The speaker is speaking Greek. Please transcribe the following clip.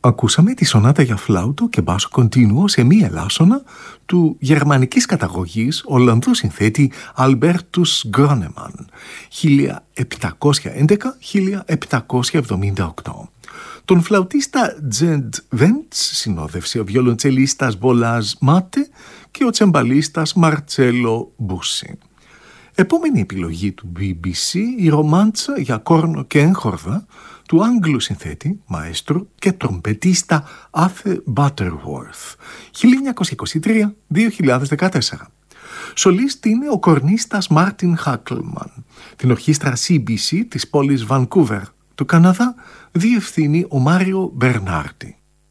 Ακούσαμε τη σονάτα για φλάουτο και μπάσο κοντίνουο σε μη ελάσσονα του γερμανικής καταγωγής Ολλανδού συνθέτη Αλμπέρτους Γκρόνεμαν 1711-1778. Τον φλαουτίστα Τζεντ Βέντς συνόδευσε ο βιολοντσελίστας Μπολάζ Μάτε και ο τσεμπαλίστας Μαρτσέλο Μπούσι. Επόμενη επιλογή του BBC, η ρομάντσα για κόρνο και έγχορδα του Άγγλου συνθέτη, μαέστρου και τρομπετίστα Άθε Butterworth 1923-2014. Σολίστη είναι ο κορνίστας Μάρτιν Χάκλμαν. Την ορχήστρα CBC της πόλης Vancouver του Καναδά διευθύνει ο Μάριο Μπερνάρντι.